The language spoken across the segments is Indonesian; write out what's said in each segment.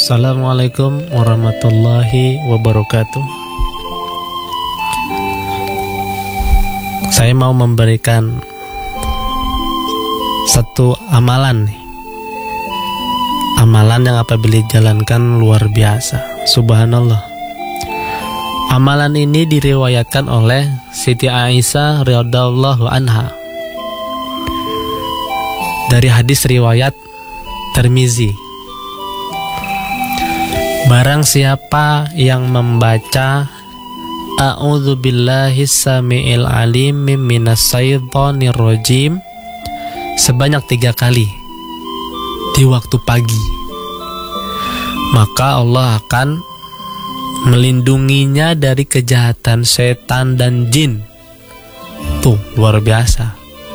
Assalamualaikum warahmatullahi wabarakatuh. Saya mau memberikan satu amalan nih. Amalan yang apabila dijalankan luar biasa. Subhanallah. Amalan ini diriwayatkan oleh Siti Aisyah radhiyallahu anha dari hadis riwayat Tirmizi. Barang siapa yang membaca A'udzubillahi samiil alim minas syaitonir rajim sebanyak 3 kali di waktu pagi, maka Allah akan melindunginya dari kejahatan setan dan jin. Tuh, luar biasa.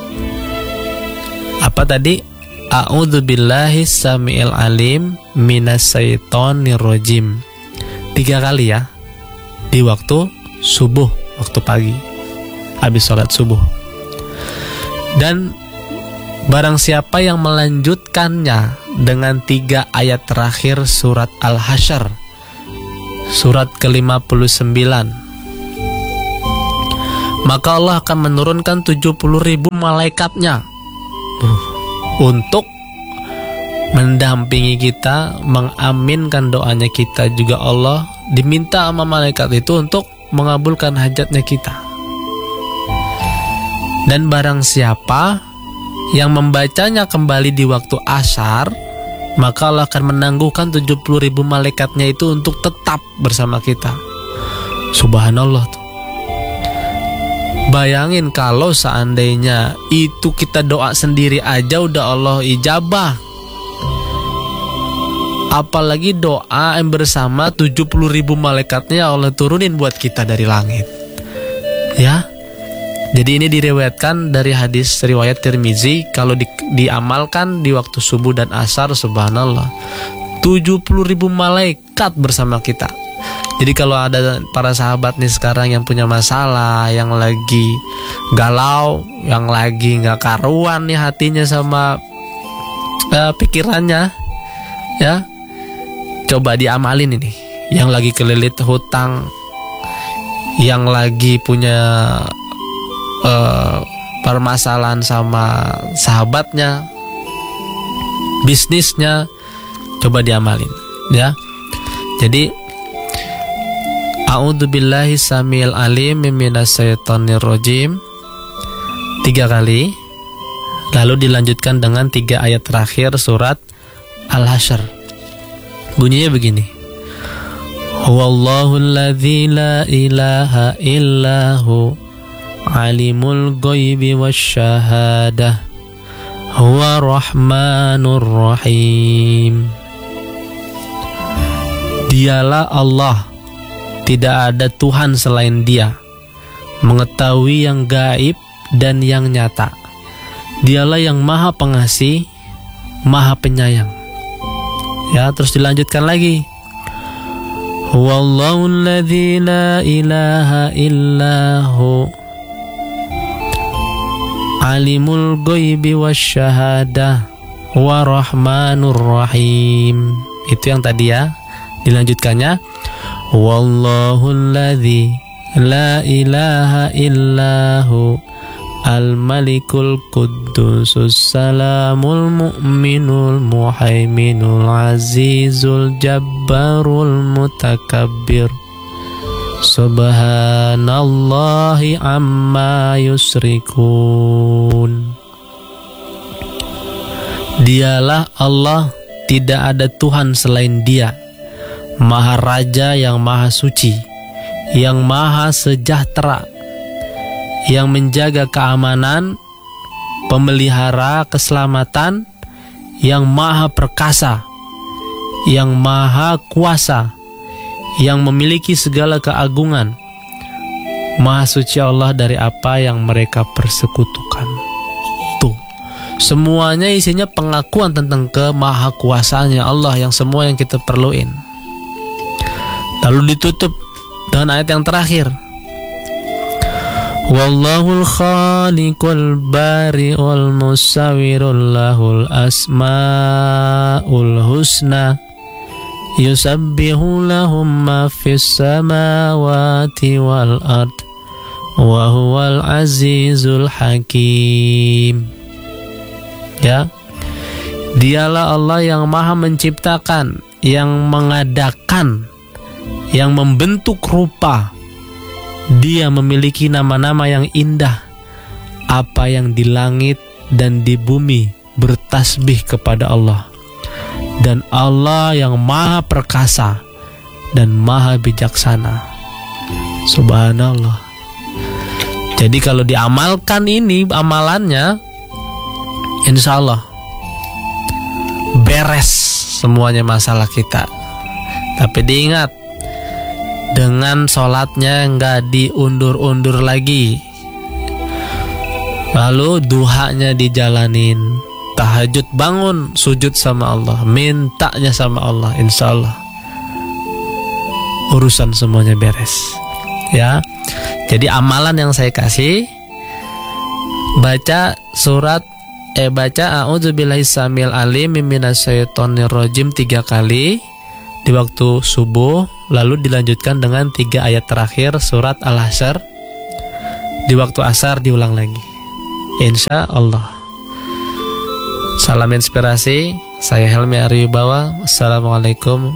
Apa tadi? A'udzubillahi samiil alim minas syaitonir rajim 3 kali ya, di waktu subuh, waktu pagi habis sholat subuh. Dan barang siapa yang melanjutkannya dengan 3 ayat terakhir surat Al-Hasyr, surat ke-59, maka Allah akan menurunkan 70.000 malaikatnya untuk mendampingi kita, mengaminkan doanya kita. Juga Allah diminta sama malaikat itu untuk mengabulkan hajatnya kita. Dan barang siapa yang membacanya kembali di waktu asar, maka Allah akan menangguhkan 70.000 malaikatnya itu untuk tetap bersama kita. Subhanallah tuh. Bayangin kalau seandainya itu kita doa sendiri aja udah Allah ijabah, apalagi doa yang bersama 70.000 malaikatnya Allah turunin buat kita dari langit. Ya. Jadi ini diriwayatkan dari hadis riwayat Tirmizi. Kalau diamalkan di waktu subuh dan asar, subhanallah, 70.000 malaikat bersama kita. Jadi kalau ada para sahabat nih sekarang yang punya masalah, yang lagi galau, yang lagi gak karuan nih hatinya sama pikirannya, ya, coba diamalin ini. Yang lagi kelilit hutang, yang lagi punya permasalahan sama sahabatnya, bisnisnya, coba diamalin ya. Jadi A'udzubillahi samiil alim minas syaitonir rajim 3 kali, lalu dilanjutkan dengan 3 ayat terakhir surat Al-Hasyr. Bunyinya begini: Huwallahu alladzi la ilaha illahu alimul ghaibi wasyahadah huwa rahmanur rahim. Dialah Allah, tidak ada Tuhan selain Dia, mengetahui yang gaib dan yang nyata. Dialah yang maha pengasih, maha penyayang. Ya, terus dilanjutkan lagi. Huwallahu alladzi la ilaha illahu alimul ghaibi wasyahadah wa rahmanur rahim. Itu yang tadi ya. Dilanjutkannya, wallahul ladzi la ilaha illahu al-malikul quddusus salamul mu'minul muhaiminul azizul jabbarul mutakabbir subhanallahi amma yusrikun. Dialah Allah, tidak ada Tuhan selain Dia, Maha Raja yang Maha Suci, yang Maha Sejahtera, yang menjaga keamanan, pemelihara keselamatan, yang Maha Perkasa, yang Maha Kuasa, yang memiliki segala keagungan. Maha suci Allah dari apa yang mereka persekutukan. Tuh, semuanya isinya pengakuan tentang kemahakuasaannya Allah yang semua yang kita perluin. Lalu ditutup dengan ayat yang terakhir, Wallahul khaliqul bari'ul musawwirul lahul asma'ul husna yusabbihu lahum ma fis samawati wal ard wa huwal azizul hakim. Ya, dialah Allah yang maha menciptakan, yang mengadakan, yang membentuk rupa. Dia memiliki nama-nama yang indah. Apa yang di langit dan di bumi bertasbih kepada Allah. Dan Allah yang maha perkasa dan maha bijaksana. Subhanallah. Jadi kalau diamalkan ini amalannya, insya Allah beres semuanya masalah kita. Tapi diingat, dengan sholatnya nggak diundur-undur lagi. Lalu duhanya dijalanin, tahajud bangun, sujud sama Allah, mintanya sama Allah, insya Allah urusan semuanya beres. Ya, jadi amalan yang saya kasih, baca a'udzubillahi samil alim minasyaitonir rajim 3 kali di waktu subuh, lalu dilanjutkan dengan 3 ayat terakhir surat Al-Hasyr. Di waktu asar diulang lagi, insya Allah. Salam inspirasi, saya Helmi Ariwibawa. Assalamualaikum